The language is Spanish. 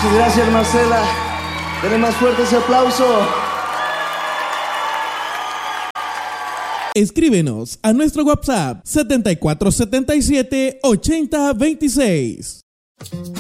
Muchas gracias, Marcela. Denle más fuerte ese aplauso. Escríbenos a nuestro WhatsApp 7477 8026.